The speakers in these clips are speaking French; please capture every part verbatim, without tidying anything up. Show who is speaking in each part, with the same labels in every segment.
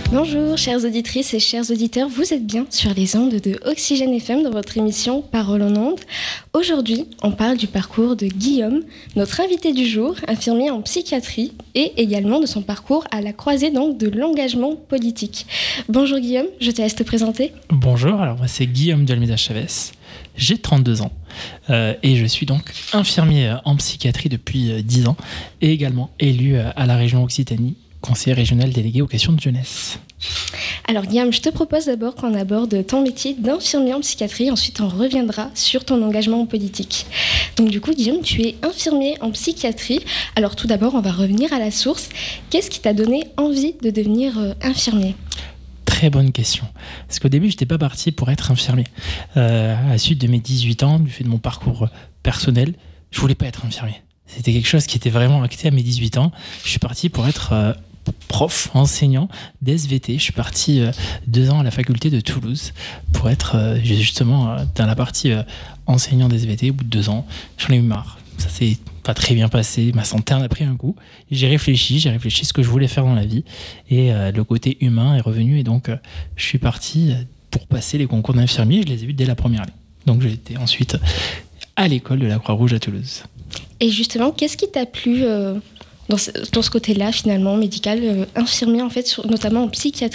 Speaker 1: Bonjour chères auditrices et chers auditeurs, vous êtes bien sur les ondes de Oxygène F M dans votre émission Parole en ondes. Aujourd'hui, on parle du parcours de Guillaume, notre invité du jour, infirmier en psychiatrie et également de son parcours à la croisée donc de l'engagement politique. Bonjour Guillaume, je te laisse te présenter.
Speaker 2: Bonjour, alors moi c'est Guillaume de Almeida Chavez, j'ai trente-deux ans euh, et je suis donc infirmier en psychiatrie depuis euh, dix ans et également élu euh, à la région Occitanie, conseiller régional délégué aux questions de jeunesse.
Speaker 1: Alors Guillaume, je te propose d'abord qu'on aborde ton métier d'infirmier en psychiatrie, ensuite on reviendra sur ton engagement en politique. Donc du coup Guillaume, tu es infirmier en psychiatrie. Alors tout d'abord, on va revenir à la source. Qu'est-ce qui t'a donné envie de devenir euh, infirmier ?
Speaker 2: Très bonne question. Parce qu'au début, je n'étais pas parti pour être infirmier. Euh, à la suite de mes dix-huit ans, du fait de mon parcours personnel, je ne voulais pas être infirmier. C'était quelque chose qui était vraiment acté à mes dix-huit ans. Je suis parti pour être euh, prof, enseignant d'S V T. Je suis parti euh, deux ans à la faculté de Toulouse pour être euh, justement euh, dans la partie euh, enseignant d'S V T. Au bout de deux ans, j'en ai eu marre. Ça s'est pas très bien passé, ma santé en a pris un coup. J'ai réfléchi, j'ai réfléchi à ce que je voulais faire dans la vie et euh, le côté humain est revenu et donc euh, je suis parti pour passer les concours d'infirmier. Je les ai eus dès la première année. Donc j'ai été ensuite à l'école de la Croix-Rouge à Toulouse.
Speaker 1: Et justement, qu'est-ce qui t'a plu euh, dans, ce, dans ce côté-là finalement, médical, euh, infirmier en fait, sur, notamment en psychiatrie ?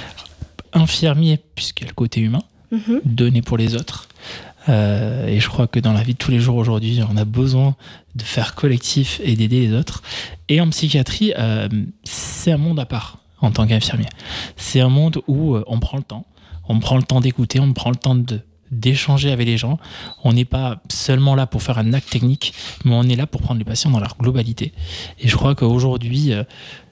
Speaker 2: Infirmier, puisqu'il y a le côté humain, mm-hmm. donné pour les autres. Euh, et je crois que dans la vie de tous les jours aujourd'hui, on a besoin de faire collectif et d'aider les autres. Et en psychiatrie, euh, c'est un monde à part en tant qu'infirmier. C'est un monde où euh, on prend le temps, on prend le temps d'écouter, on prend le temps de, d'échanger avec les gens. On n'est pas seulement là pour faire un acte technique, mais on est là pour prendre les patients dans leur globalité. Et je crois qu'aujourd'hui, euh,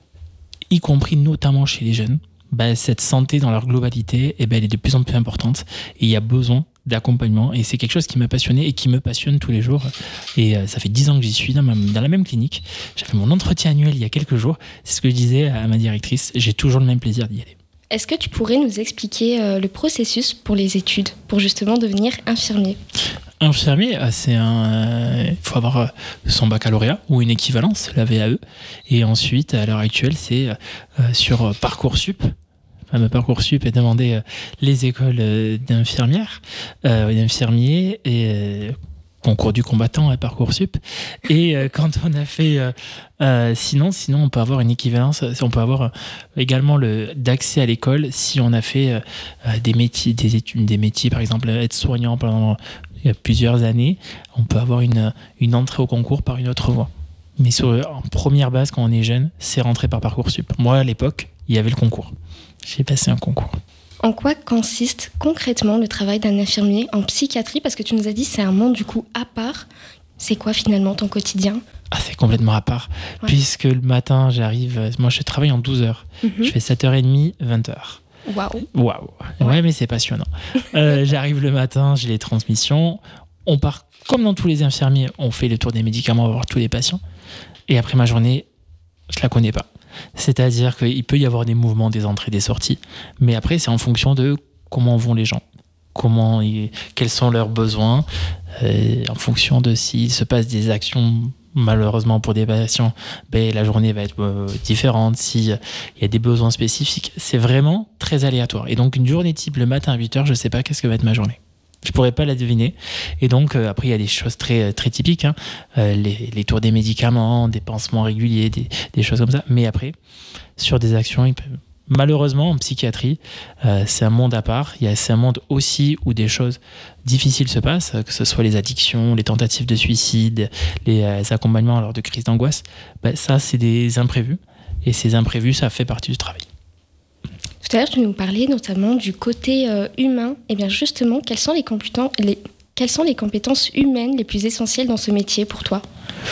Speaker 2: y compris notamment chez les jeunes, bah, cette santé dans leur globalité, eh ben, elle est de plus en plus importante et il y a besoin d'accompagnement et c'est quelque chose qui m'a passionné et qui me passionne tous les jours et euh, ça fait dix ans que j'y suis dans, ma, dans la même clinique. J'ai fait mon entretien annuel il y a quelques jours, c'est ce que je disais à ma directrice, j'ai toujours le même plaisir d'y aller.
Speaker 1: Est-ce que tu pourrais nous expliquer euh, le processus pour les études, pour justement devenir infirmier ?
Speaker 2: Infirmier, c'est un, il faut avoir son baccalauréat ou une équivalence, la V A E, et ensuite à l'heure actuelle c'est euh, sur Parcoursup. Le Parcoursup est demandé euh, les écoles euh, d'infirmières, euh, d'infirmiers et euh, concours du combattant à Parcoursup. Et euh, quand on a fait, euh, euh, sinon, sinon on peut avoir une équivalence. On peut avoir également le d'accès à l'école si on a fait euh, des métiers, des études, des métiers par exemple être soignant pendant il y a plusieurs années. On peut avoir une une entrée au concours par une autre voie. Mais sur, en première base, quand on est jeune, c'est rentré par Parcoursup. Moi, à l'époque, il y avait le concours. J'ai passé un concours.
Speaker 1: En quoi consiste concrètement le travail d'un infirmier en psychiatrie ? Parce que tu nous as dit que c'est un monde du coup à part. C'est quoi finalement ton quotidien ?
Speaker 2: Ah, c'est complètement à part. Ouais. Puisque le matin, j'arrive... Moi, je travaille en douze heures. Mm-hmm. Je fais sept heures trente, vingt heures.
Speaker 1: Waouh.
Speaker 2: Waouh. Ouais. ouais, mais c'est passionnant. euh, j'arrive le matin, j'ai les transmissions. On part, comme dans tous les infirmiers, on fait le tour des médicaments, on va voir tous les patients. Et après ma journée, je la connais pas. C'est-à-dire qu'il peut y avoir des mouvements, des entrées, des sorties. Mais après, c'est en fonction de comment vont les gens, comment ils, quels sont leurs besoins, euh, en fonction de s'il se passe des actions, malheureusement pour des patients, ben, la journée va être euh, différente. S'il y a des besoins spécifiques, c'est vraiment très aléatoire. Et donc, une journée type, le matin à huit heures, je ne sais pas qu'est-ce que va être ma journée. Je pourrais pas la deviner. Et donc, euh, après, il y a des choses très, très typiques, hein. euh, les, les tours des médicaments, des pansements réguliers, des, des choses comme ça. Mais après, sur des actions, il peut... malheureusement, en psychiatrie, euh, c'est un monde à part. Il y a, c'est un monde aussi où des choses difficiles se passent, que ce soit les addictions, les tentatives de suicide, les, euh, les accompagnements lors de crises d'angoisse. Ben, ça, c'est des imprévus. Et ces imprévus, ça fait partie du travail.
Speaker 1: Tout à l'heure, tu nous parlais notamment du côté euh, humain. Et bien justement, quelles sont les compétences, les, quelles sont les compétences humaines les plus essentielles dans ce métier pour toi ?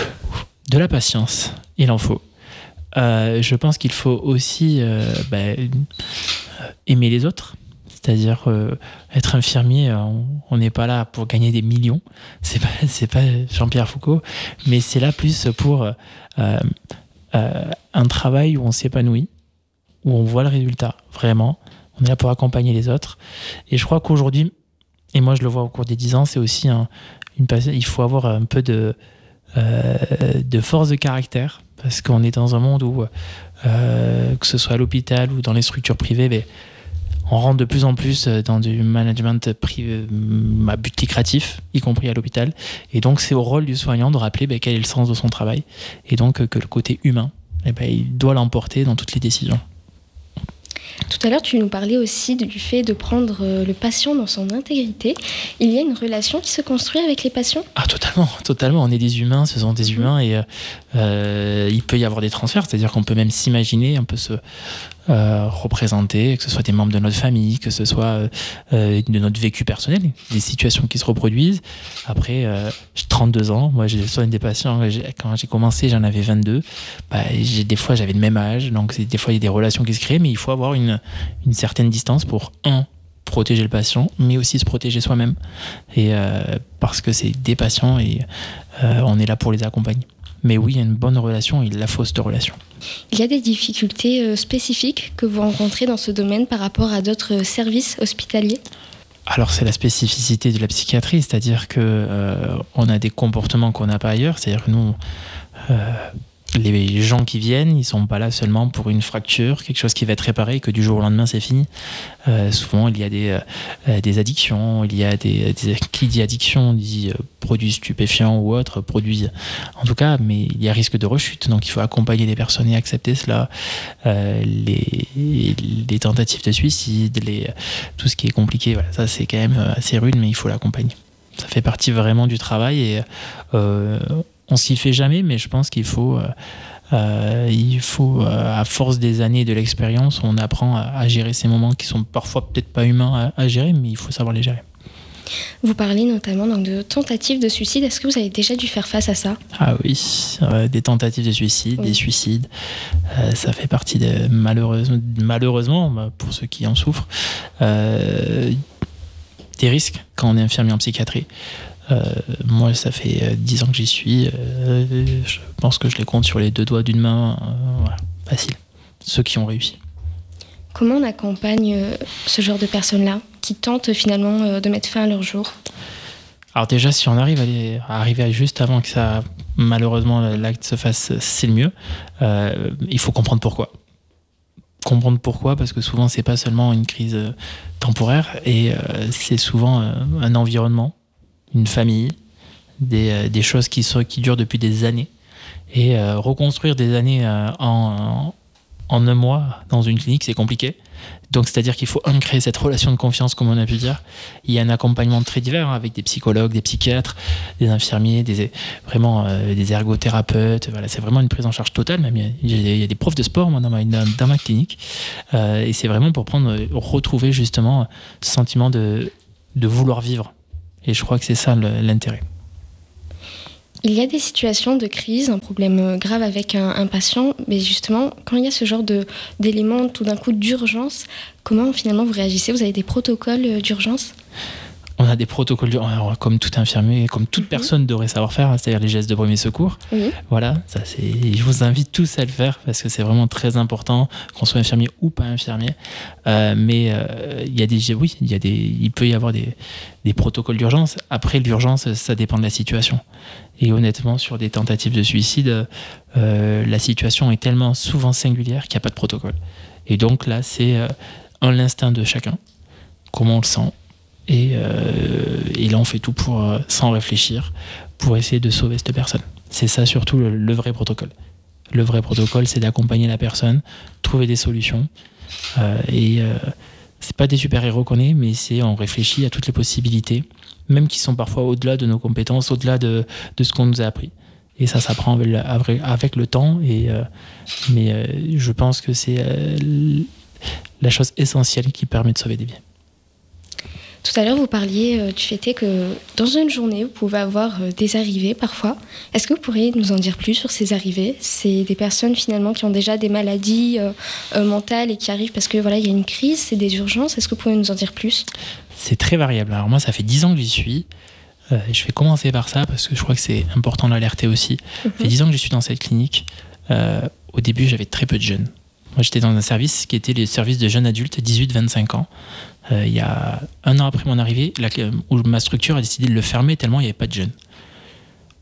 Speaker 2: De la patience, il en faut. Euh, je pense qu'il faut aussi euh, bah, aimer les autres. C'est-à-dire euh, être infirmier, on n'est pas là pour gagner des millions. C'est pas, c'est pas Jean-Pierre Foucault, mais c'est là plus pour euh, euh, un travail où on s'épanouit, où on voit le résultat, vraiment. On est là pour accompagner les autres. Et je crois qu'aujourd'hui, et moi je le vois au cours des dix ans, c'est aussi un, une, il faut avoir un peu de, euh, de force de caractère parce qu'on est dans un monde où, euh, que ce soit à l'hôpital ou dans les structures privées, mais on rentre de plus en plus dans du management privé, à but lucratif, y compris à l'hôpital. Et donc, c'est au rôle du soignant de rappeler ben, quel est le sens de son travail. Et donc, que le côté humain, eh ben, il doit l'emporter dans toutes les décisions.
Speaker 1: Tout à l'heure, tu nous parlais aussi du fait de prendre le patient dans son intégrité. Il y a une relation qui se construit avec les patients ?
Speaker 2: Ah, totalement, totalement. On est des humains, ce sont des humains et euh, il peut y avoir des transferts, c'est-à-dire qu'on peut même s'imaginer, un peu se euh, représenter, que ce soit des membres de notre famille, que ce soit euh, de notre vécu personnel, des situations qui se reproduisent. Après, euh, j'ai trente-deux ans, moi j'ai soigné des patients, quand j'ai commencé j'en avais vingt-deux, bah, j'ai, des fois j'avais le même âge, donc des fois il y a des relations qui se créent, mais il faut avoir une, une certaine distance pour, un, protéger le patient, mais aussi se protéger soi-même, et euh, parce que c'est des patients et euh, on est là pour les accompagner. Mais oui, il y a une bonne relation et il la faut cette relation.
Speaker 1: Il y a des difficultés spécifiques que vous rencontrez dans ce domaine par rapport à d'autres services hospitaliers ?
Speaker 2: Alors c'est la spécificité de la psychiatrie, c'est-à-dire que euh, on a des comportements qu'on n'a pas ailleurs, c'est-à-dire que nous, euh, les gens qui viennent, ils sont pas là seulement pour une fracture, quelque chose qui va être réparé et que du jour au lendemain c'est fini. Euh, souvent il y a des, euh, des addictions, il y a des, des qui dit addiction dit euh, produits stupéfiants ou autres produits, en tout cas, mais il y a risque de rechute, donc il faut accompagner les personnes et accepter cela. Euh, les, les tentatives de suicide, les, tout ce qui est compliqué, voilà, ça c'est quand même assez rude, mais il faut l'accompagner. Ça fait partie vraiment du travail et euh, on s'y fait jamais, mais je pense qu'il faut, euh, euh, il faut euh, à force des années et de l'expérience, on apprend à, à gérer ces moments qui sont parfois peut-être pas humains à, à gérer, mais il faut savoir les gérer.
Speaker 1: Vous parlez notamment donc, de tentatives de suicide. Est-ce que vous avez déjà dû faire face à ça ?
Speaker 2: Ah oui, euh, des tentatives de suicide, oui. Des suicides, euh, ça fait partie de malheureusement, malheureusement pour ceux qui en souffrent, euh, des risques quand on est infirmier en psychiatrie. Euh, moi, ça fait dix ans que j'y suis. Euh, je pense que je les compte sur les deux doigts d'une main. Euh, voilà, facile. Ceux qui ont réussi.
Speaker 1: Comment on accompagne euh, ce genre de personnes-là qui tentent finalement euh, de mettre fin à leur jour ?
Speaker 2: Alors déjà, si on arrive à, les, à arriver juste avant que ça, malheureusement, l'acte se fasse, c'est le mieux. Euh, il faut comprendre pourquoi. Comprendre pourquoi, parce que souvent, c'est pas seulement une crise temporaire, et euh, c'est souvent euh, un environnement, une famille, des, euh, des choses qui, sont, qui durent depuis des années. Et euh, reconstruire des années euh, en, en un mois dans une clinique, c'est compliqué. Donc, c'est-à-dire qu'il faut un, créer cette relation de confiance, comme on a pu dire. Il y a un accompagnement très divers, hein, avec des psychologues, des psychiatres, des infirmiers, des, vraiment euh, des ergothérapeutes. Voilà, c'est vraiment une prise en charge totale. Même il y a, il y a des profs de sport, moi, dans ma, dans ma clinique. Euh, et c'est vraiment pour prendre, retrouver justement ce sentiment de, de vouloir vivre. Et je crois que c'est ça le, l'intérêt.
Speaker 1: Il y a des situations de crise, un problème grave avec un, un patient, mais justement, quand il y a ce genre de, d'éléments tout d'un coup d'urgence, comment finalement vous réagissez ? Vous avez des protocoles d'urgence ?
Speaker 2: On a des protocoles d'urgence, comme tout infirmier, comme toute mmh. personne devrait savoir faire, c'est-à-dire les gestes de premier secours. Mmh. Voilà, ça c'est. Je vous invite tous à le faire parce que c'est vraiment très important, qu'on soit infirmier ou pas infirmier. Euh, mais euh, il y a des, oui, il y a des, il peut y avoir des, des protocoles d'urgence. Après, l'urgence, ça dépend de la situation. Et honnêtement, sur des tentatives de suicide, euh, la situation est tellement souvent singulière qu'il n'y a pas de protocole. Et donc là, c'est euh, un l'instinct de chacun, comment on le sent. Et, euh, et là, on fait tout pour, euh, sans réfléchir, pour essayer de sauver cette personne. C'est ça surtout le, le vrai protocole. Le vrai protocole, c'est d'accompagner la personne, trouver des solutions. Euh, et euh, c'est pas des super-héros qu'on est, mais c'est on réfléchit à toutes les possibilités, même qui sont parfois au-delà de nos compétences, au-delà de, de ce qu'on nous a appris. Et ça s'apprend avec, avec le temps. Et, euh, mais euh, je pense que c'est euh, la chose essentielle qui permet de sauver des vies.
Speaker 1: Tout à l'heure, vous parliez euh, du fait que dans une journée, vous pouvez avoir euh, des arrivées parfois. Est-ce que vous pourriez nous en dire plus sur ces arrivées ? C'est des personnes finalement qui ont déjà des maladies euh, euh, mentales et qui arrivent parce que voilà, il y a une crise, c'est des urgences. Est-ce que vous pouvez nous en dire plus ?
Speaker 2: C'est très variable. Alors moi, ça fait dix ans que j'y suis. Euh, je vais commencer par ça parce que je crois que c'est important de l'alerter aussi. Mm-hmm. Ça fait dix ans que je suis dans cette clinique. Euh, au début, j'avais très peu de jeunes. Moi, j'étais dans un service qui était le service de jeunes adultes, dix-huit à vingt-cinq ans. Euh, il y a un an après mon arrivée, la, où ma structure a décidé de le fermer tellement il n'y avait pas de jeunes.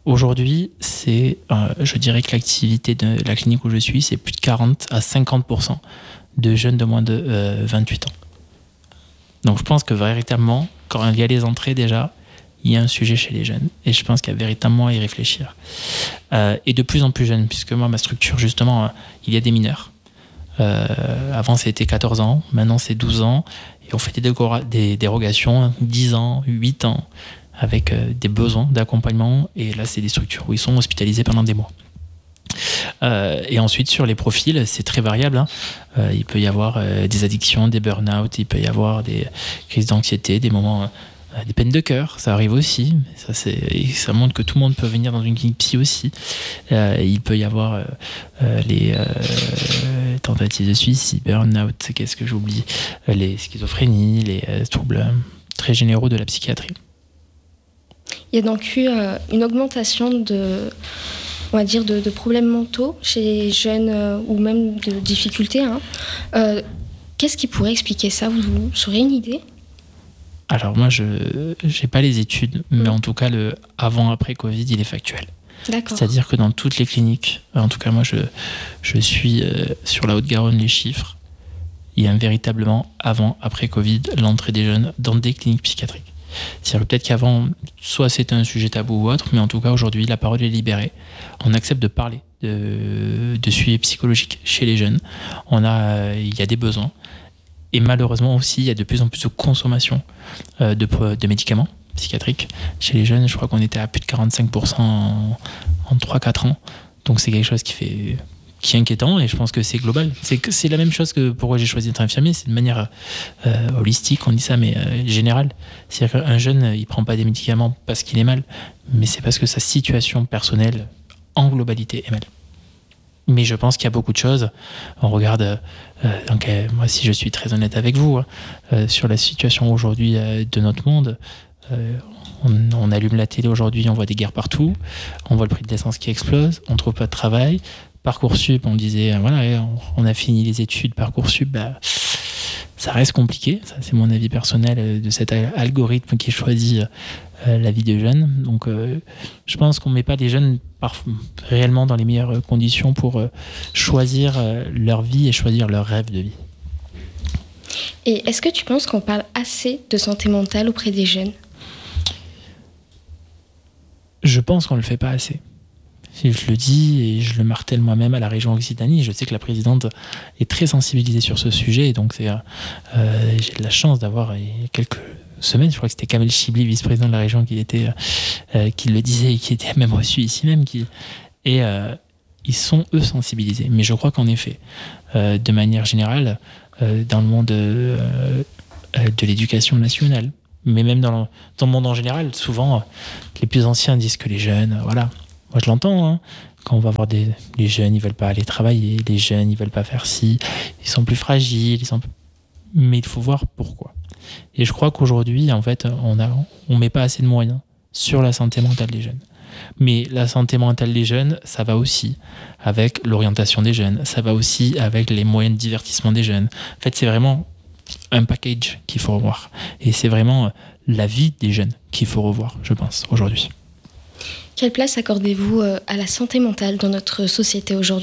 Speaker 2: Aujourd'hui, c'est, euh, je dirais que l'activité de la clinique où je suis, c'est plus de quarante à cinquante pour cent de jeunes de moins de euh, vingt-huit ans. Donc je pense que véritablement, quand il y a les entrées déjà, il y a un sujet chez les jeunes. Et je pense qu'il y a véritablement à y réfléchir. Euh, et de plus en plus jeunes, puisque moi, ma structure, justement, euh, il y a des mineurs. Euh, avant, c'était quatorze ans, maintenant, c'est douze ans. Et on fait des, décora- des dérogations, dix ans, huit ans, avec euh, des besoins d'accompagnement. Et là, c'est des structures où ils sont hospitalisés pendant des mois. Euh, et ensuite, sur les profils, c'est très variable. Hein. Euh, il peut y avoir euh, des addictions, des burn-out, il peut y avoir des crises d'anxiété, des moments, euh, des peines de cœur, ça arrive aussi. Ça, c'est, et ça montre que tout le monde peut venir dans une clinique psy aussi. Euh, il peut y avoir euh, euh, les euh, tentatives de suicide, burn-out, qu'est-ce que j'oublie, euh, les schizophrénies, les euh, troubles très généraux de la psychiatrie.
Speaker 1: Il y a donc eu euh, une augmentation de... on va dire, de, de problèmes mentaux chez les jeunes euh, ou même de difficultés. Hein. Euh, qu'est-ce qui pourrait expliquer ça ? Vous, vous aurez une idée ?
Speaker 2: Alors moi, je n'ai pas les études, mais en tout cas, le avant-après Covid, il est factuel.
Speaker 1: D'accord.
Speaker 2: C'est-à-dire que dans toutes les cliniques, en tout cas moi, je, je suis euh, sur la Haute-Garonne, les chiffres, il y a un véritablement avant-après Covid, l'entrée des jeunes dans des cliniques psychiatriques. C'est-à-dire que peut-être qu'avant, soit c'était un sujet tabou ou autre, mais en tout cas aujourd'hui, la parole est libérée. On accepte de parler de, de suivi psychologique chez les jeunes. On a, il y a des besoins. Et malheureusement aussi, il y a de plus en plus de consommation euh, de, de médicaments psychiatriques chez les jeunes. Je crois qu'on était à plus de quarante-cinq pour cent en, en trois à quatre ans. Donc c'est quelque chose qui fait... qui est inquiétant, et je pense que c'est global. C'est, que c'est la même chose que pourquoi j'ai choisi d'être infirmier, c'est de manière euh, holistique, on dit ça, mais euh, générale. C'est-à-dire qu'un jeune, il prend pas des médicaments parce qu'il est mal, mais c'est parce que sa situation personnelle, en globalité, est mal. Mais je pense qu'il y a beaucoup de choses. On regarde, euh, donc, euh, moi si je suis très honnête avec vous, hein, euh, sur la situation aujourd'hui euh, de notre monde, euh, on, on allume la télé aujourd'hui, on voit des guerres partout, on voit le prix de l'essence qui explose, on trouve pas de travail. Parcoursup, on disait, voilà, on a fini les études, Parcoursup, bah, ça reste compliqué. Ça, c'est mon avis personnel de cet algorithme qui choisit euh, la vie des jeunes. Donc, euh, je pense qu'on ne met pas les jeunes parfois, réellement dans les meilleures conditions pour euh, choisir euh, leur vie et choisir leur rêve de vie.
Speaker 1: Et est-ce que tu penses qu'on parle assez de santé mentale auprès des jeunes ?
Speaker 2: Je pense qu'on ne le fait pas assez. Si je le dis et je le martèle moi-même à la région Occitanie, je sais que la présidente est très sensibilisée sur ce sujet, et donc c'est, euh, j'ai de la chance d'avoir il y a quelques semaines, je crois que c'était Kamel Chibli, vice-président de la région, qui, était, euh, qui le disait et qui était même reçu ici même. Qui, et euh, ils sont eux sensibilisés. Mais je crois qu'en effet, euh, de manière générale, euh, dans le monde euh, de l'éducation nationale, mais même dans le, dans le monde en général, souvent les plus anciens disent que les jeunes, voilà. Moi, je l'entends, hein. Quand on va voir des les jeunes, ils veulent pas aller travailler, les jeunes, ils veulent pas faire ci, ils sont plus fragiles, ils sont... mais il faut voir pourquoi. Et je crois qu'aujourd'hui, en fait, on a, on met pas assez de moyens sur la santé mentale des jeunes. Mais la santé mentale des jeunes, ça va aussi avec l'orientation des jeunes, ça va aussi avec les moyens de divertissement des jeunes. En fait, c'est vraiment un package qu'il faut revoir. Et c'est vraiment la vie des jeunes qu'il faut revoir, je pense, aujourd'hui.
Speaker 1: Quelle place accordez-vous à la santé mentale dans notre société aujourd'hui ?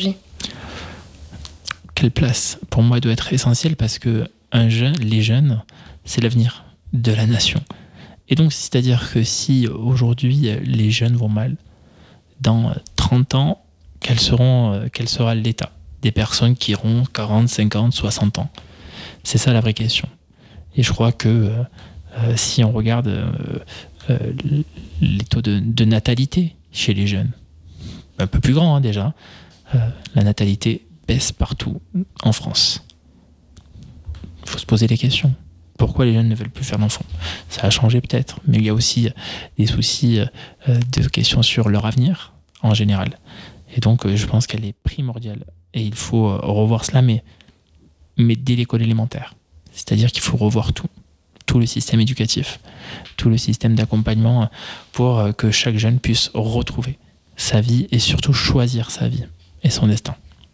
Speaker 2: Quelle place ? Pour moi, elle doit être essentielle parce que un jeune, les jeunes, c'est l'avenir de la nation. Et donc, c'est-à-dire que si aujourd'hui les jeunes vont mal, dans trente ans, quel, seront, quel sera l'état des personnes qui auront quarante, cinquante, soixante ans ? C'est ça la vraie question. Et je crois que euh, si on regarde... Euh, Euh, les taux de, de natalité chez les jeunes, un peu plus grand hein, déjà, euh, la natalité baisse partout en France. Il faut se poser les questions. Pourquoi les jeunes ne veulent plus faire d'enfants ? Ça a changé peut-être, mais il y a aussi des soucis euh, de questions sur leur avenir en général. Et donc euh, je pense qu'elle est primordiale et il faut euh, revoir cela, mais, mais dès l'école élémentaire. C'est-à-dire qu'il faut revoir tout. tout le système éducatif, tout le système d'accompagnement pour que chaque jeune puisse retrouver sa vie et surtout choisir sa vie et son destin.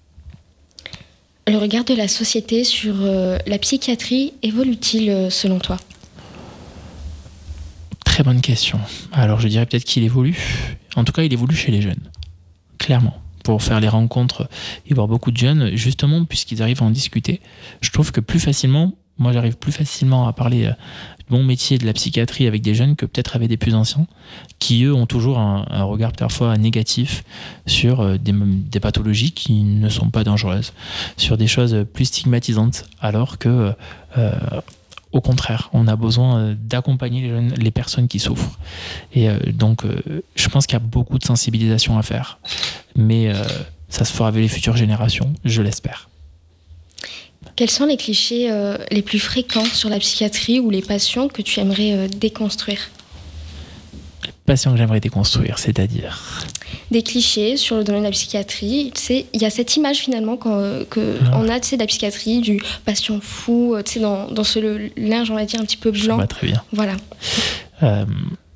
Speaker 1: Le regard de la société sur euh, la psychiatrie évolue-t-il euh, selon toi ?
Speaker 2: Très bonne question. Alors je dirais peut-être qu'il évolue. En tout cas, il évolue chez les jeunes. Clairement. Pour faire les rencontres et voir beaucoup de jeunes, justement, puisqu'ils arrivent à en discuter, je trouve que plus facilement, moi j'arrive plus facilement à parler de mon métier de la psychiatrie avec des jeunes que peut-être avec des plus anciens, qui eux ont toujours un, un regard parfois négatif sur des, des pathologies qui ne sont pas dangereuses, sur des choses plus stigmatisantes, alors que euh, au contraire, on a besoin d'accompagner les, jeunes, les personnes qui souffrent. Et euh, donc, euh, je pense qu'il y a beaucoup de sensibilisation à faire. Mais euh, ça se fera avec les futures générations, je l'espère.
Speaker 1: Quels sont les clichés euh, les plus fréquents sur la psychiatrie ou les patients que tu aimerais euh, déconstruire ?
Speaker 2: Les patients que j'aimerais déconstruire, c'est-à-dire ?
Speaker 1: Des clichés sur le domaine de la psychiatrie. Tu sais, il y a cette image finalement qu'on que ah. on a, tu sais, de la psychiatrie, du patient fou, tu sais, dans, dans ce linge, on va dire, un petit peu blanc.
Speaker 2: Je vois très bien.
Speaker 1: Voilà.
Speaker 2: Euh,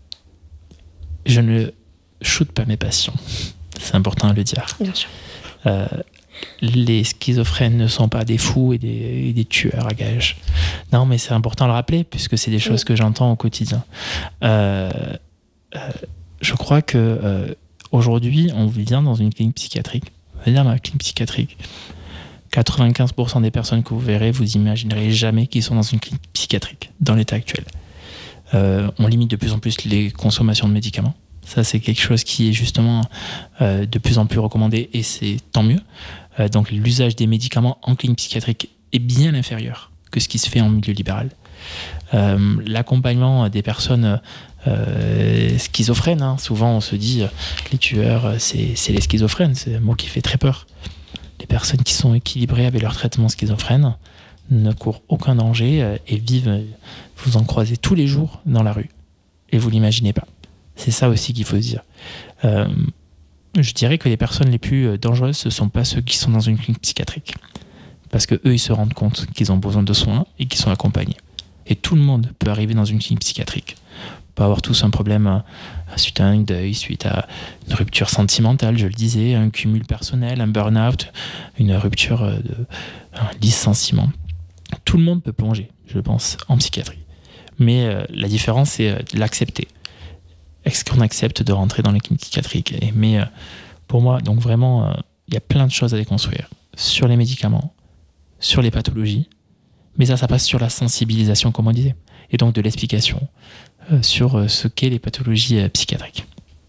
Speaker 2: je ne shoote pas mes patients. C'est important à le dire.
Speaker 1: Bien sûr.
Speaker 2: Euh, les schizophrènes ne sont pas des fous et des, et des tueurs à gages. Non, mais c'est important de le rappeler, puisque c'est des choses oui. que j'entends au quotidien. Euh, euh, je crois que euh, aujourd'hui, on vient dans une clinique psychiatrique. On va dire dans la clinique psychiatrique. quatre-vingt-quinze pour cent des personnes que vous verrez, vous imaginerez jamais qu'ils sont dans une clinique psychiatrique, dans l'état actuel. Euh, on limite de plus en plus les consommations de médicaments. Ça, c'est quelque chose qui est justement euh, de plus en plus recommandé et c'est tant mieux. Euh, donc, l'usage des médicaments en clinique psychiatrique est bien inférieur que ce qui se fait en milieu libéral. Euh, l'accompagnement des personnes euh, schizophrènes, hein, souvent on se dit euh, les tueurs, c'est, c'est les schizophrènes, c'est un mot qui fait très peur. Les personnes qui sont équilibrées avec leur traitement schizophrène ne courent aucun danger euh, et vivent, vous en croisez tous les jours dans la rue et vous l'imaginez pas. C'est ça aussi qu'il faut se dire. Euh, je dirais que les personnes les plus dangereuses, ce ne sont pas ceux qui sont dans une clinique psychiatrique. Parce qu'eux, ils se rendent compte qu'ils ont besoin de soins et qu'ils sont accompagnés. Et tout le monde peut arriver dans une clinique psychiatrique. On peut avoir tous un problème suite à un deuil, suite à une rupture sentimentale, je le disais, un cumul personnel, un burn-out, une rupture de un licenciement. Tout le monde peut plonger, je pense, en psychiatrie. Mais euh, la différence, c'est euh, de l'accepter. Est-ce qu'on accepte de rentrer dans les cliniques psychiatriques ? Et, mais euh, pour moi, donc vraiment, il euh, y a plein de choses à déconstruire sur les médicaments, sur les pathologies, mais ça, ça passe sur la sensibilisation, comme on disait, et donc de l'explication euh, sur euh, ce qu'est les pathologies euh, psychiatriques.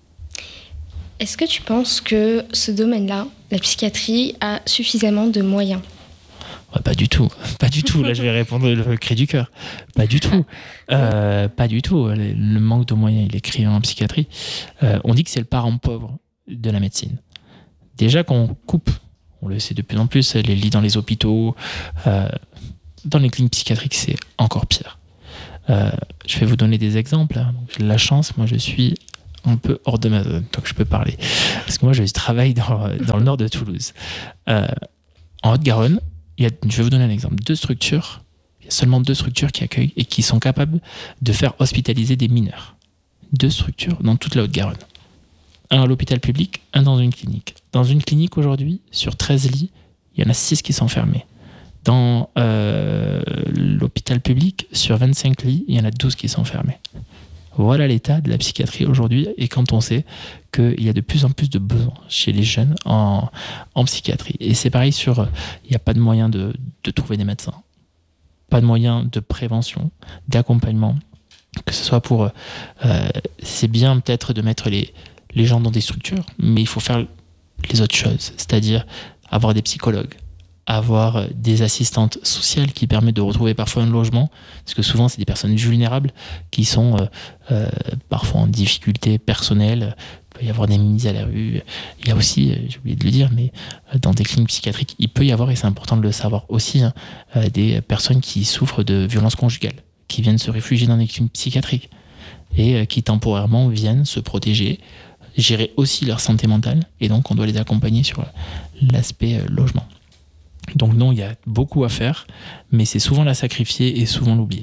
Speaker 1: Est-ce que tu penses que ce domaine-là, la psychiatrie, a suffisamment de moyens ?
Speaker 2: Ouais, pas du tout, pas du tout. Là, je vais répondre le cri du cœur. Pas du tout, euh, pas du tout. Le, le manque de moyens, il est criant en psychiatrie. Euh, on dit que c'est le parent pauvre de la médecine. Déjà qu'on coupe, on le sait de plus en plus, les lits dans les hôpitaux, euh, dans les cliniques psychiatriques, c'est encore pire. Euh, je vais vous donner des exemples. Donc, j'ai la chance, moi, je suis un peu hors de ma zone, donc je peux parler. Parce que moi, je travaille dans, dans le nord de Toulouse. Euh, en Haute-Garonne, il y a, je vais vous donner un exemple. Deux structures, il y a seulement deux structures qui accueillent et qui sont capables de faire hospitaliser des mineurs. Deux structures dans toute la Haute-Garonne. Un à l'hôpital public, un dans une clinique. Dans une clinique aujourd'hui, sur treize lits, il y en a six qui sont fermés. Dans euh, l'hôpital public, sur vingt-cinq lits, il y en a douze qui sont fermés. Voilà l'état de la psychiatrie aujourd'hui, et quand on sait qu'il y a de plus en plus de besoins chez les jeunes en, en psychiatrie. Et c'est pareil sur, il n'y a pas de moyen de, de trouver des médecins, pas de moyen de prévention, d'accompagnement, que ce soit pour, euh, c'est bien peut-être de mettre les, les gens dans des structures, mais il faut faire les autres choses, c'est-à-dire avoir des psychologues, avoir des assistantes sociales qui permettent de retrouver parfois un logement, parce que souvent c'est des personnes vulnérables qui sont euh, euh, parfois en difficulté personnelle, il peut y avoir des mises à la rue, il y a aussi, j'ai oublié de le dire, mais dans des cliniques psychiatriques, il peut y avoir, et c'est important de le savoir aussi, hein, des personnes qui souffrent de violences conjugales, qui viennent se réfugier dans des cliniques psychiatriques, et qui temporairement viennent se protéger, gérer aussi leur santé mentale, et donc on doit les accompagner sur l'aspect logement. Donc non, il y a beaucoup à faire, mais c'est souvent la sacrifier et souvent l'oublier.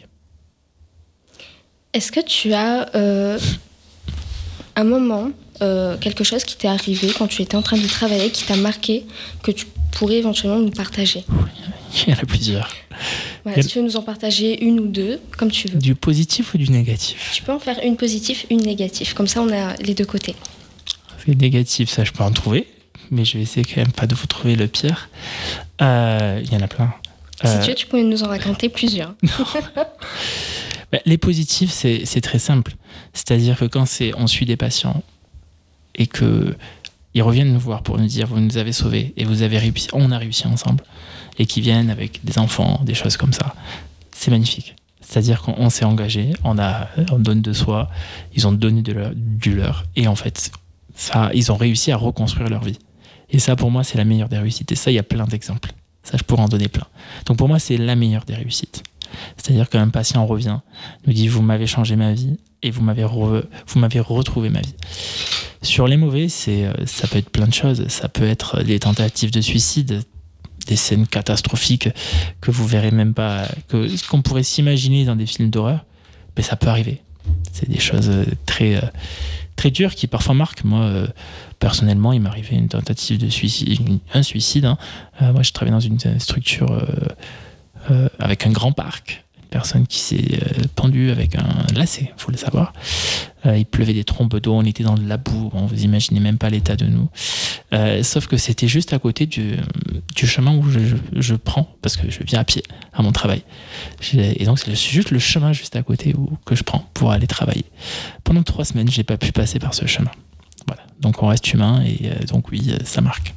Speaker 1: Est-ce que tu as euh, un moment, euh, quelque chose qui t'est arrivé quand tu étais en train de travailler, qui t'a marqué, que tu pourrais éventuellement nous partager ?
Speaker 2: Oui, il y en a plusieurs.
Speaker 1: Voilà, si tu veux nous en partager une ou deux, comme tu veux.
Speaker 2: Du positif ou du négatif?
Speaker 1: Tu peux en faire une positive, une négative. Comme ça, on a les deux côtés.
Speaker 2: Les négatifs, ça, je peux en trouver. Mais je vais essayer quand même pas de vous trouver le pire. Il euh, y en a plein.
Speaker 1: Si
Speaker 2: euh...
Speaker 1: tu veux, tu peux nous en raconter plusieurs.
Speaker 2: bah, les positifs, c'est, c'est très simple. C'est-à-dire que quand c'est, on suit des patients et qu'ils reviennent nous voir pour nous dire « vous nous avez sauvés et vous avez réussi, on a réussi ensemble », et qui viennent avec des enfants, des choses comme ça, c'est magnifique. C'est-à-dire qu'on s'est engagé, on, a, on donne de soi, ils ont donné de leur, du leur, et en fait, ça, ils ont réussi à reconstruire leur vie. Et ça, pour moi, c'est la meilleure des réussites. Et ça, il y a plein d'exemples. Ça, je pourrais en donner plein. Donc pour moi, c'est la meilleure des réussites. C'est-à-dire qu'un patient revient, nous dit « vous m'avez changé ma vie et vous m'avez, re, vous m'avez retrouvé ma vie ». Sur les mauvais, c'est, ça peut être plein de choses. Ça peut être des tentatives de suicide, des scènes catastrophiques que vous verrez même pas, que, qu'on pourrait s'imaginer dans des films d'horreur, mais ça peut arriver. C'est des choses très, très dures qui parfois marquent. Moi, euh, personnellement, il m'est arrivé une tentative de suicide, un suicide. Hein. Euh, moi, je travaille dans une structure euh, euh, avec un grand parc. Une personne qui s'est euh, pendue avec un lacet, il faut le savoir. Euh, il pleuvait des trombes d'eau, on était dans de la boue, bon, vous imaginez même pas l'état de nous. Euh, sauf que c'était juste à côté du, du chemin où je, je, je prends, parce que je viens à pied à mon travail. J'ai, et donc c'est juste le chemin juste à côté où, que je prends pour aller travailler. Pendant trois semaines, j'ai pas pu passer par ce chemin. Voilà. Donc on reste humain et euh, donc oui, ça marque.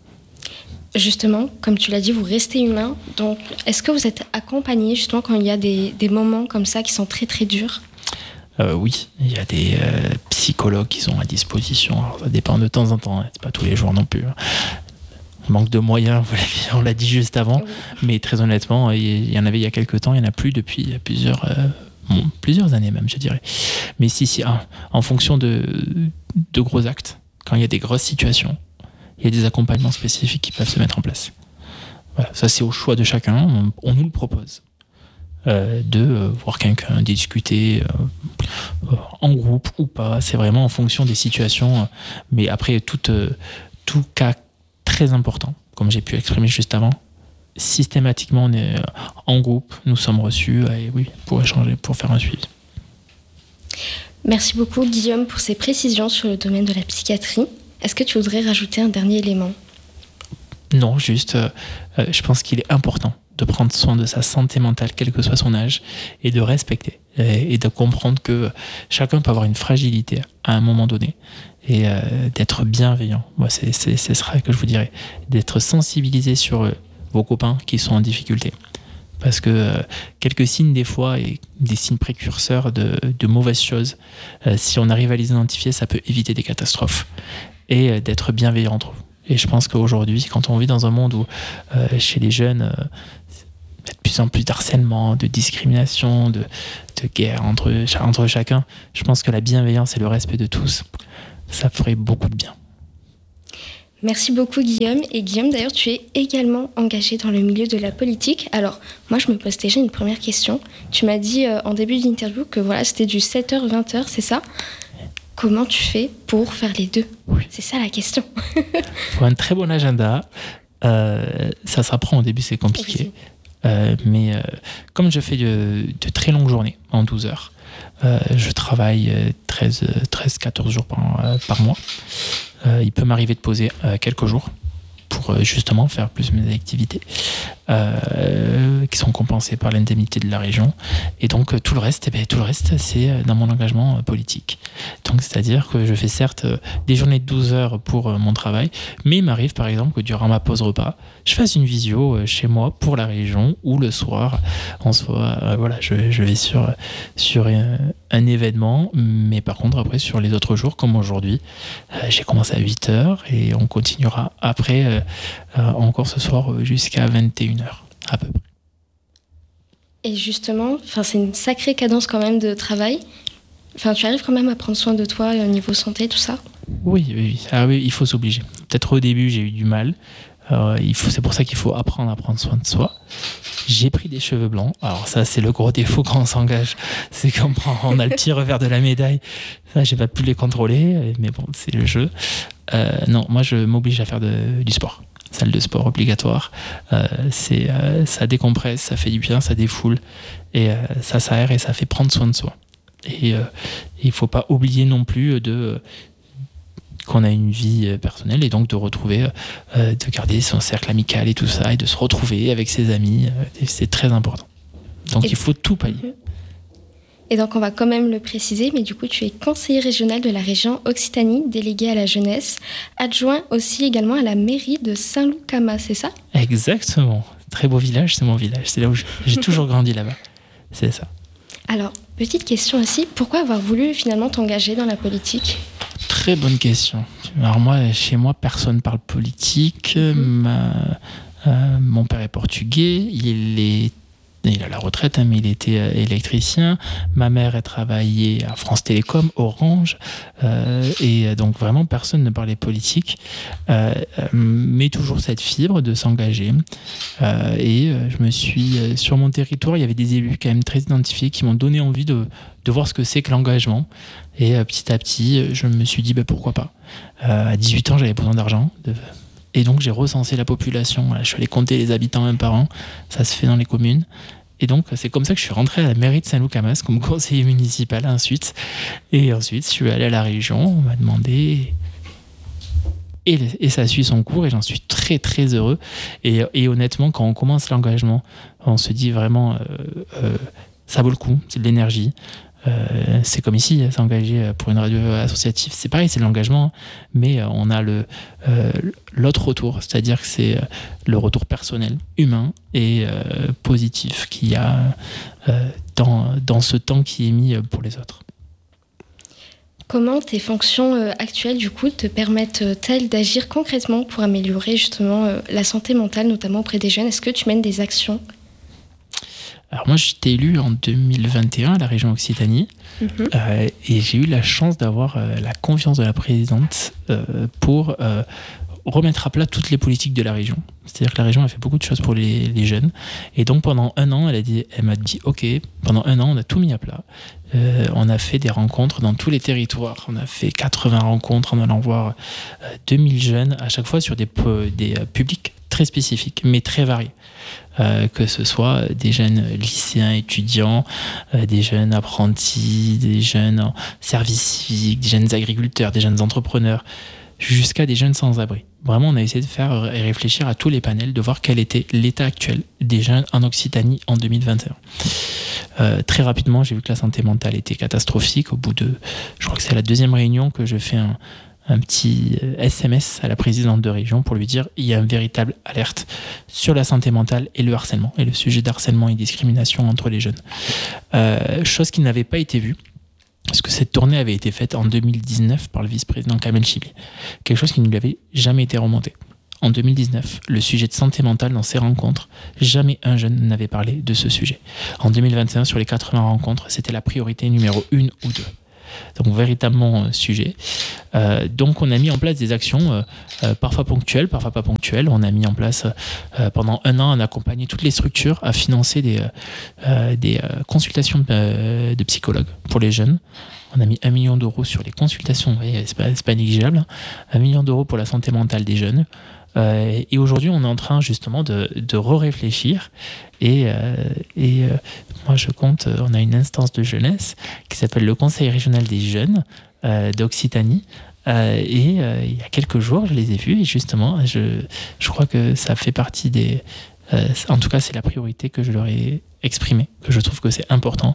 Speaker 1: Justement, comme tu l'as dit, vous restez humain. Donc, est-ce que vous êtes accompagné justement quand il y a des, des moments comme ça qui sont très très durs?
Speaker 2: euh, Oui, il y a des euh, psychologues qui sont à disposition. Alors, ça dépend de temps en temps, hein. C'est pas tous les jours non plus. Hein. Manque de moyens, on l'a dit juste avant. Oui. Mais très honnêtement, il y en avait il y a quelques temps, il n'y en a plus depuis plusieurs, euh, bon, plusieurs années même, je dirais. Mais si, si, ah, en fonction de, de gros actes, quand il y a des grosses situations, il y a des accompagnements spécifiques qui peuvent se mettre en place. Voilà, ça c'est au choix de chacun, on, on nous le propose. Euh, de euh, voir quelqu'un discuter euh, euh, en groupe ou pas, c'est vraiment en fonction des situations. Euh, mais après, tout, euh, tout cas très important, comme j'ai pu exprimer juste avant, systématiquement on est euh, en groupe, nous sommes reçus et oui, pour échanger, pour faire un suivi.
Speaker 1: Merci beaucoup Guillaume pour ces précisions sur le domaine de la psychiatrie. Est-ce que tu voudrais rajouter un dernier élément?
Speaker 2: Non, juste, euh, euh, je pense qu'il est important de prendre soin de sa santé mentale, quel que soit son âge, et de respecter, et, et de comprendre que chacun peut avoir une fragilité à un moment donné, et euh, d'être bienveillant. Moi, c'est, c'est, c'est ce que je vous dirais, d'être sensibilisé sur euh, vos copains qui sont en difficulté. Parce que euh, quelques signes des fois, et des signes précurseurs de, de mauvaises choses, euh, si on arrive à les identifier, ça peut éviter des catastrophes. Et euh, d'être bienveillant entre vous. Et je pense qu'aujourd'hui, quand on vit dans un monde où, euh, chez les jeunes, euh, il y a de plus en plus d'harcèlement, de discrimination, de, de guerre entre, entre chacun, je pense que la bienveillance et le respect de tous, ça ferait beaucoup de bien.
Speaker 1: Merci beaucoup Guillaume. Et Guillaume, d'ailleurs, tu es également engagé dans le milieu de la politique. Alors, moi, je me pose déjà une première question. Tu m'as dit euh, en début d'interview que voilà, c'était du sept heures vingt heures, c'est ça ? Comment tu fais pour faire les deux ?
Speaker 2: Oui.
Speaker 1: C'est ça la question.
Speaker 2: Pour un très bon agenda, euh, ça s'apprend au début, c'est compliqué. Oui. Euh, mais euh, comme je fais de, de très longues journées, en douze heures, euh, je travaille treize à quatorze jours par, euh, par mois. Euh, il peut m'arriver de poser euh, quelques jours pour euh, justement faire plus mes activités euh, qui sont compensées par l'indemnité de la région. Et donc euh, tout le reste, eh bien, tout le reste, c'est euh, dans mon engagement euh, politique. Donc c'est-à-dire que je fais certes euh, des journées de douze heures pour euh, mon travail, mais il m'arrive par exemple que durant ma pause repas, je fasse une visio euh, chez moi pour la région, ou le soir, en soit, euh, voilà, je, je vais sur, sur un, un événement, mais par contre après sur les autres jours, comme aujourd'hui, euh, j'ai commencé à huit heures et on continuera après euh, euh, encore ce soir jusqu'à vingt et une heures à peu près.
Speaker 1: Et justement, c'est une sacrée cadence quand même de travail. Enfin, tu arrives quand même à prendre soin de toi au niveau santé, tout ça ?
Speaker 2: Oui, oui, oui. Ah, oui, il faut s'obliger. Peut-être au début, j'ai eu du mal. Euh, il faut, c'est pour ça qu'il faut apprendre à prendre soin de soi. J'ai pris des cheveux blancs. Alors ça, c'est le gros défaut quand on s'engage. C'est qu'on prend, on a le petit revers de la médaille. Ça, j'ai pas pu les contrôler, mais bon, c'est le jeu. Euh, non, moi, je m'oblige à faire de, du sport. salle de sport obligatoire. Euh, c'est, euh, ça décompresse, ça fait du bien, ça défoule, et euh, ça s'aère et ça fait prendre soin de soi. Et euh, il ne faut pas oublier non plus de, qu'on a une vie personnelle, et donc de retrouver, euh, de garder son cercle amical et tout ça, et de se retrouver avec ses amis, euh, c'est très important. Donc et il faut tout pallier.
Speaker 1: Et donc on va quand même le préciser, mais du coup tu es conseiller régional de la région Occitanie, délégué à la jeunesse, adjoint aussi également à la mairie de Saint-Loup-Camas, c'est ça ?
Speaker 2: Exactement. Très beau village, c'est mon village. C'est là où j'ai toujours grandi là-bas. C'est ça.
Speaker 1: Alors, petite question aussi, pourquoi avoir voulu finalement t'engager dans la politique ?
Speaker 2: Très bonne question. Alors moi, chez moi, personne parle politique. Mmh. Ma, euh, mon père est portugais, il est Il a la retraite, hein, mais il était euh, électricien. Ma mère a travaillé à France Télécom, Orange, euh, et donc vraiment personne ne parlait politique, euh, mais toujours cette fibre de s'engager. Euh, et euh, je me suis, euh, sur mon territoire, il y avait des élus quand même très identifiés qui m'ont donné envie de, de voir ce que c'est que l'engagement. Et euh, petit à petit, je me suis dit, bah, pourquoi pas. Euh, à dix-huit ans, j'avais besoin d'argent. De... Et donc, j'ai recensé la population. Voilà, je suis allé compter les habitants un par un. Ça se fait dans les communes. Et donc, c'est comme ça que je suis rentré à la mairie de Saint-Loup-Camas comme conseiller municipal ensuite. Et ensuite, je suis allé à la région. On m'a demandé... Et, et ça suit son cours et j'en suis très, très heureux. Et, et honnêtement, quand on commence l'engagement, on se dit vraiment, euh, euh, ça vaut le coup, c'est de l'énergie. Euh, c'est comme ici, s'engager pour une radio associative, c'est pareil, c'est de l'engagement, mais on a le, euh, l'autre retour, c'est-à-dire que c'est le retour personnel, humain et euh, positif qu'il y a euh, dans, dans ce temps qui est mis pour les autres.
Speaker 1: Comment tes fonctions euh, actuelles, du coup, te permettent-elles d'agir concrètement pour améliorer justement euh, la santé mentale, notamment auprès des jeunes ? Est-ce que tu mènes des actions ?
Speaker 2: Alors moi, j'étais élu en deux mille vingt et un à la région Occitanie, mmh. euh, et j'ai eu la chance d'avoir euh, la confiance de la présidente euh, pour euh, remettre à plat toutes les politiques de la région. C'est-à-dire que la région a fait beaucoup de choses pour les, les jeunes, et donc pendant un an, elle, a dit, elle m'a dit, ok, pendant un an, on a tout mis à plat. Euh, on a fait des rencontres dans tous les territoires. On a fait quatre-vingts rencontres en allant voir euh, deux mille jeunes, à chaque fois sur des, des euh, publics très spécifiques, mais très variés. Euh, que ce soit des jeunes lycéens, étudiants, euh, des jeunes apprentis, des jeunes en service civique, des jeunes agriculteurs, des jeunes entrepreneurs, jusqu'à des jeunes sans-abri. Vraiment, on a essayé de faire et réfléchir à tous les panels, de voir quel était l'état actuel des jeunes en Occitanie en deux mille vingt et un. Euh, très rapidement, j'ai vu que la santé mentale était catastrophique. Au bout de, je crois que c'est la deuxième réunion que je fais un, un petit S M S à la présidente de région pour lui dire il y a une véritable alerte sur la santé mentale et le harcèlement, et le sujet d'harcèlement et discrimination entre les jeunes. Euh, chose qui n'avait pas été vue, parce que cette tournée avait été faite en deux mille dix-neuf par le vice-président Kamel Chibli. Quelque chose qui ne lui avait jamais été remonté. En deux mille dix-neuf, le sujet de santé mentale dans ces rencontres, jamais un jeune n'avait parlé de ce sujet. En deux mille vingt et un, sur les quatre-vingts rencontres, c'était la priorité numéro une ou deux. Donc véritablement euh, sujet. Euh, donc on a mis en place des actions euh, euh, parfois ponctuelles, parfois pas ponctuelles. On a mis en place euh, pendant un an, on a accompagné toutes les structures à financer des, euh, des euh, consultations de, de psychologues pour les jeunes. On a mis un million d'euros sur les consultations, vous voyez, c'est pas, c'est pas négligeable, hein. Un million d'euros pour la santé mentale des jeunes. Euh, et aujourd'hui, on est en train justement de, de re-réfléchir. Et, euh, et euh, moi, je compte, on a une instance de jeunesse qui s'appelle le Conseil régional des jeunes euh, d'Occitanie. Euh, et euh, il y a quelques jours, je les ai vus. Et justement, je, je crois que ça fait partie des... Euh, en tout cas, c'est la priorité que je leur ai exprimée, que je trouve que c'est important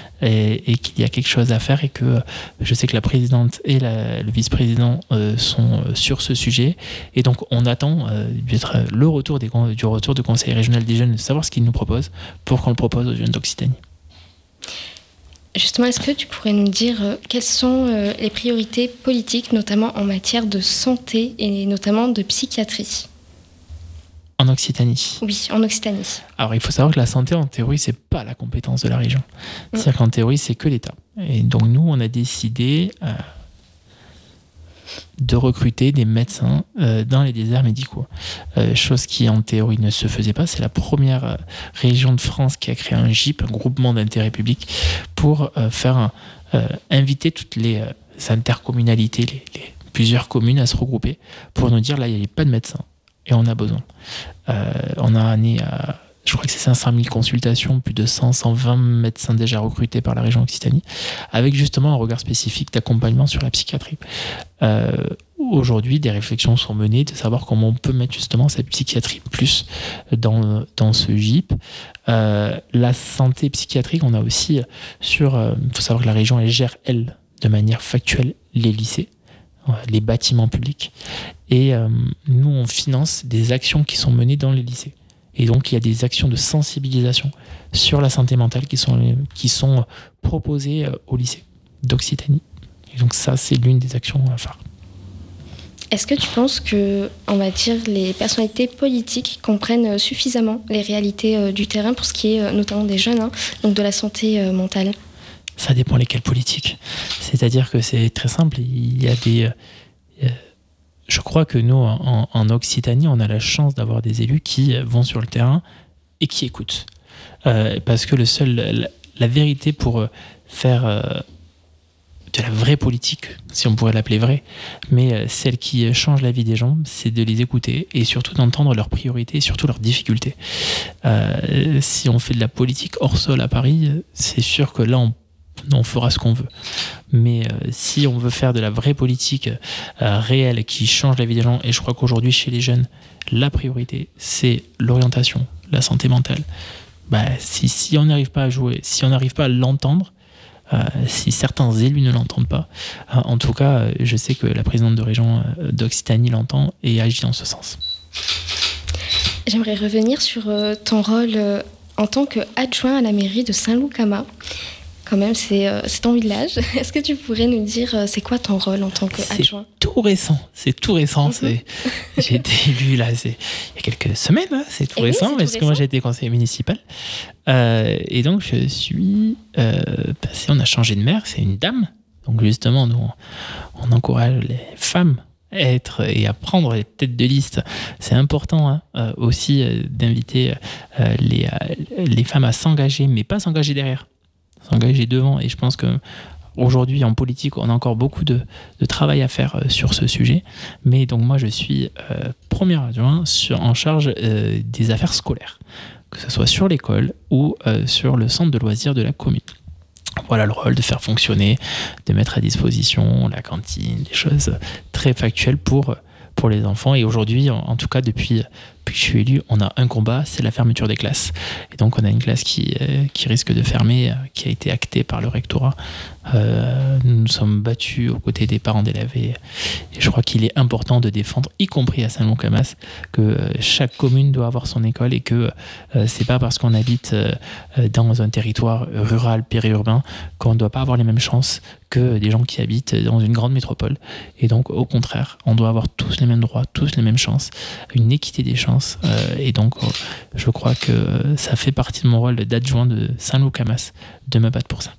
Speaker 2: et, et qu'il y a quelque chose à faire, et que euh, je sais que la présidente et la, le vice-président euh, sont sur ce sujet, et donc on attend euh, le retour des, du retour du Conseil régional des jeunes, de savoir ce qu'ils nous proposent pour qu'on le propose aux jeunes d'Occitanie.
Speaker 1: Justement, est-ce que tu pourrais nous dire euh, quelles sont euh, les priorités politiques, notamment en matière de santé et notamment de psychiatrie ?
Speaker 2: En Occitanie.
Speaker 1: Oui, en Occitanie.
Speaker 2: Alors, il faut savoir que la santé, en théorie, c'est pas la compétence de la région. Mmh. C'est-à-dire qu'en théorie, c'est que l'État. Et donc, nous, on a décidé euh, de recruter des médecins euh, dans les déserts médicaux. Euh, chose qui, en théorie, ne se faisait pas. C'est la première euh, région de France qui a créé un G I P, un groupement d'intérêt public, pour euh, faire un, euh, inviter toutes les euh, intercommunalités, les, les plusieurs communes à se regrouper pour nous dire, là, il n'y a pas de médecins. et on a besoin. Euh, on a amené à, je crois que c'est cinq cent mille consultations, plus de cent, cent vingt médecins déjà recrutés par la région Occitanie, avec justement un regard spécifique d'accompagnement sur la psychiatrie. Euh, aujourd'hui, des réflexions sont menées de savoir comment on peut mettre justement cette psychiatrie plus dans, dans ce G I P. Euh, la santé psychiatrique, on a aussi sur... Il euh, faut savoir que la région, elle gère, elle, de manière factuelle, les lycées, les bâtiments publics. Et euh, nous, on finance des actions qui sont menées dans les lycées. Et donc, il y a des actions de sensibilisation sur la santé mentale qui sont, qui sont proposées au lycée d'Occitanie. Et donc, ça, c'est l'une des actions phares.
Speaker 1: Est-ce que tu penses que, on va dire, les personnalités politiques comprennent suffisamment les réalités du terrain pour ce qui est notamment des jeunes, hein, donc de la santé mentale ?
Speaker 2: Ça dépend lesquels politiques. C'est-à-dire que c'est très simple. Il y a des... Euh, je crois que nous, en, en Occitanie, on a la chance d'avoir des élus qui vont sur le terrain et qui écoutent. Euh, parce que le seul, la, la vérité pour faire euh, de la vraie politique, si on pourrait l'appeler vraie, mais euh, celle qui change la vie des gens, c'est de les écouter et surtout d'entendre leurs priorités et surtout leurs difficultés. Euh, si on fait de la politique hors sol à Paris, c'est sûr que là, on on fera ce qu'on veut. Mais euh, si on veut faire de la vraie politique euh, réelle qui change la vie des gens, et je crois qu'aujourd'hui chez les jeunes, la priorité c'est l'orientation, la santé mentale. Bah, si, si on n'arrive pas à jouer, si on n'arrive pas à l'entendre, euh, si certains élus ne l'entendent pas, euh, en tout cas, euh, je sais que la présidente de région euh, d'Occitanie l'entend et agit dans ce sens.
Speaker 1: J'aimerais revenir sur euh, ton rôle euh, en tant qu'adjoint à la mairie de Saint-Loup-Cama. Quand même, c'est, euh, c'est ton village. Est-ce que tu pourrais nous dire euh, c'est quoi ton rôle en tant qu'adjoint ?
Speaker 2: C'est tout récent. C'est tout récent.
Speaker 1: Mm-hmm.
Speaker 2: C'est... J'ai été élu là, c'est... il y a quelques semaines. Hein, c'est tout et récent, oui, c'est parce tout que récent. Moi j'ai été conseiller municipal. Euh, et donc je suis euh, passé. On a changé de maire. C'est une dame. Donc justement, nous on, on encourage les femmes à être et à prendre les têtes de liste. C'est important hein, euh, aussi euh, d'inviter euh, les, euh, les femmes à s'engager, mais pas s'engager derrière. S'engager devant, et je pense qu'aujourd'hui en politique on a encore beaucoup de, de travail à faire euh, sur ce sujet, mais donc moi je suis euh, premier adjoint sur, en charge euh, des affaires scolaires, que ce soit sur l'école ou euh, sur le centre de loisirs de la commune. Voilà le rôle de faire fonctionner, de mettre à disposition la cantine, des choses très factuelles pour, pour les enfants. Et aujourd'hui, en, en tout cas depuis, depuis que je suis élu, on a un combat, c'est la fermeture des classes. Et donc on a une classe qui, euh, qui risque de fermer, euh, qui a été actée par le rectorat. Euh, nous nous sommes battus aux côtés des parents d'élèves et, et je crois qu'il est important de défendre, y compris à Saint-Lô-Camas, que euh, chaque commune doit avoir son école et que euh, c'est pas parce qu'on habite euh, dans un territoire rural, périurbain, qu'on ne doit pas avoir les mêmes chances que des gens qui habitent dans une grande métropole. Et donc au contraire, on doit avoir tous les mêmes droits, tous les mêmes chances, une équité des chances. Euh, et donc euh, je crois que ça fait partie de mon rôle d'adjoint de Saint-Lô-Camas de me battre pour ça.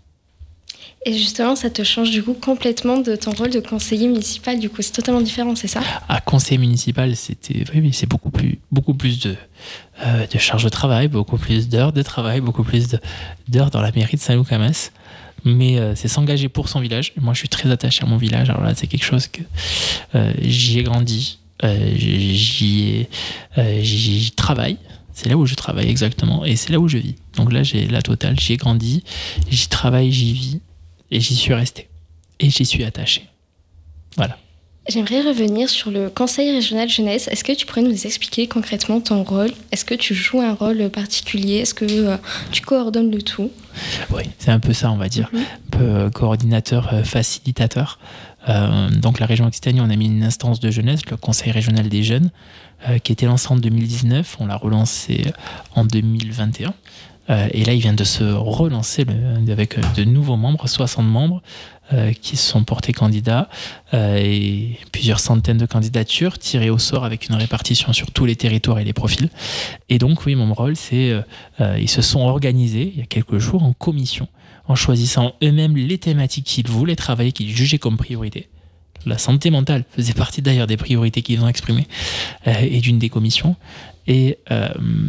Speaker 1: Et justement, ça te change du coup complètement de ton rôle de conseiller municipal. Du coup, c'est totalement différent, c'est ça ?
Speaker 2: À conseiller municipal, c'était, oui, oui, c'est beaucoup plus, beaucoup plus de, euh, de charge de travail, beaucoup plus d'heures de travail, beaucoup plus de, d'heures dans la mairie de Saint-Lô-Camas. Mais euh, c'est s'engager pour son village. Moi, je suis très attaché à mon village. Alors là, c'est quelque chose que euh, j'y ai grandi, euh, j'y, ai, euh, j'y travaille. C'est là où je travaille exactement et c'est là où je vis. Donc là, j'ai la totale. J'y ai grandi, j'y travaille, j'y vis. Et j'y suis resté. Et j'y suis attaché. Voilà.
Speaker 1: J'aimerais revenir sur le Conseil régional jeunesse. Est-ce que tu pourrais nous expliquer concrètement ton rôle ? Est-ce que tu joues un rôle particulier ? Est-ce que euh, tu coordonnes le tout ?
Speaker 2: Oui, c'est un peu ça, on va dire. Mm-hmm. Un peu euh, coordinateur, euh, facilitateur. Euh, donc la région Occitanie, on a mis une instance de jeunesse, le Conseil régional des jeunes, euh, qui était lancé en deux mille dix-neuf. On l'a relancé en deux mille vingt et un. Euh, et là, il vient de se relancer le, avec de nouveaux membres, soixante membres euh, qui se sont portés candidats euh, et plusieurs centaines de candidatures tirées au sort avec une répartition sur tous les territoires et les profils. Et donc, oui, mon rôle, c'est euh, euh, ils se sont organisés il y a quelques jours en commission, en choisissant eux-mêmes les thématiques qu'ils voulaient travailler, qu'ils jugeaient comme priorité. La santé mentale faisait partie d'ailleurs des priorités qu'ils ont exprimées euh, et d'une des commissions. Et, euh,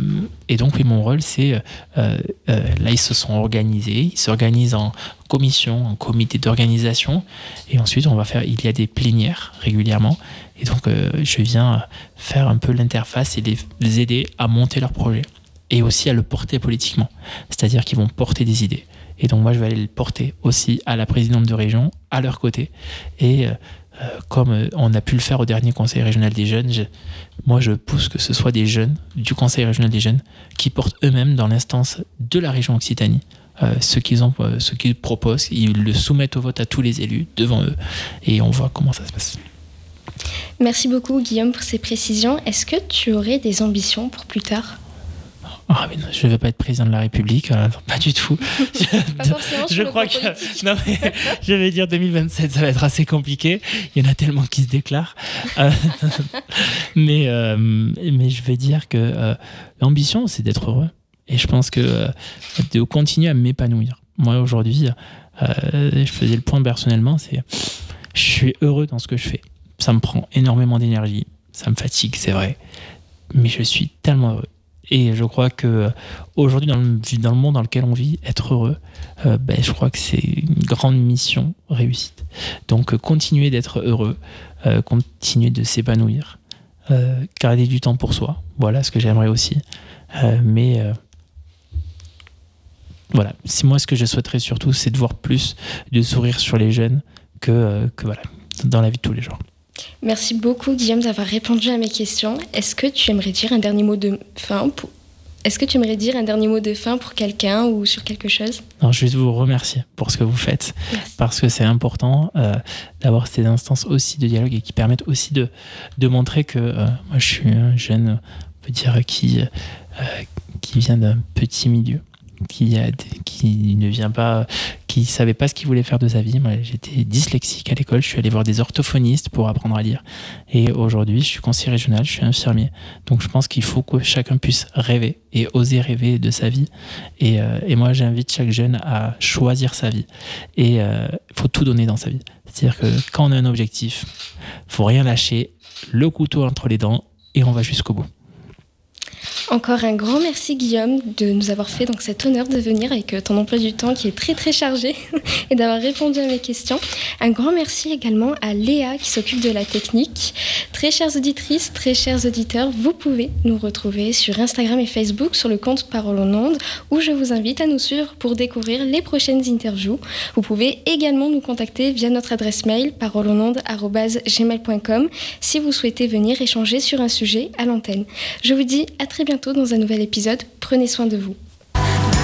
Speaker 2: et donc, oui, mon rôle, c'est... Euh, euh, là, ils se sont organisés. Ils s'organisent en commission, en comité d'organisation. Et ensuite, on va faire... Il y a des plénières régulièrement. Et donc, euh, je viens faire un peu l'interface et les, les aider à monter leur projet et aussi à le porter politiquement. C'est-à-dire qu'ils vont porter des idées. Et donc, moi, je vais aller le porter aussi à la présidente de région, à leur côté. Et euh, comme euh, on a pu le faire au dernier conseil régional des jeunes, je, moi, je pousse que ce soit des jeunes du conseil régional des jeunes qui portent eux-mêmes dans l'instance de la région Occitanie euh, ce qu'ils ont, euh, ce qu'ils proposent. Ils le soumettent au vote à tous les élus devant eux. Et on voit comment ça se passe.
Speaker 1: Merci beaucoup, Guillaume, pour ces précisions. Est-ce que tu aurais des ambitions pour plus tard ?
Speaker 2: Ah mais non, je ne veux pas être président de la République, euh, pas du tout.
Speaker 1: Pas forcément sur
Speaker 2: je
Speaker 1: le
Speaker 2: crois
Speaker 1: plan
Speaker 2: que
Speaker 1: politique.
Speaker 2: non mais je vais dire deux mille vingt-sept, ça va être assez compliqué. Il y en a tellement qui se déclarent. Euh, mais euh, mais je vais dire que euh, l'ambition, c'est d'être heureux. Et je pense que euh, de continuer à m'épanouir. Moi aujourd'hui, euh, je faisais le point personnellement, c'est je suis heureux dans ce que je fais. Ça me prend énormément d'énergie, ça me fatigue, c'est vrai, mais je suis tellement heureux. Et je crois que aujourd'hui, dans le, dans le monde dans lequel on vit, être heureux, euh, ben, je crois que c'est une grande mission réussite. Donc, euh, continuer d'être heureux, euh, continuer de s'épanouir, euh, garder du temps pour soi. Voilà ce que j'aimerais aussi. Euh, mais euh, voilà, c'est moi ce que je souhaiterais surtout, c'est de voir plus de sourire sur les jeunes que, euh, que voilà, dans la vie de tous les jours.
Speaker 1: Merci beaucoup, Guillaume, d'avoir répondu à mes questions. Est-ce que tu aimerais dire un dernier mot de fin pour... Est-ce que tu aimerais dire un dernier mot de fin pour quelqu'un ou sur quelque chose ?
Speaker 2: Non, je vais vous remercier pour ce que vous faites.
Speaker 1: Merci.
Speaker 2: Parce que c'est important euh, d'avoir ces instances aussi de dialogue et qui permettent aussi de, de montrer que euh, moi je suis un jeune, on peut dire, qui, euh, qui vient d'un petit milieu, qui, a, qui ne vient pas, qui ne savait pas ce qu'il voulait faire de sa vie. Moi, j'étais dyslexique à l'école, je suis allé voir des orthophonistes pour apprendre à lire. Et aujourd'hui, je suis conseiller régional, je suis infirmier. Donc je pense qu'il faut que chacun puisse rêver et oser rêver de sa vie. Et, euh, et moi, j'invite chaque jeune à choisir sa vie. Et il euh, faut tout donner dans sa vie. C'est-à-dire que quand on a un objectif, il ne faut rien lâcher, le couteau entre les dents et on va jusqu'au bout.
Speaker 1: Encore un grand merci, Guillaume, de nous avoir fait donc cet honneur de venir avec ton emploi du temps qui est très très chargé et d'avoir répondu à mes questions. Un grand merci également à Léa qui s'occupe de la technique. Très chères auditrices, très chers auditeurs, vous pouvez nous retrouver sur Instagram et Facebook sur le compte Parole en Ondes où je vous invite à nous suivre pour découvrir les prochaines interviews. Vous pouvez également nous contacter via notre adresse mail paroleonondes arobase gmail point com si vous souhaitez venir échanger sur un sujet à l'antenne. Je vous dis à très bientôt dans un nouvel épisode. Prenez soin de vous.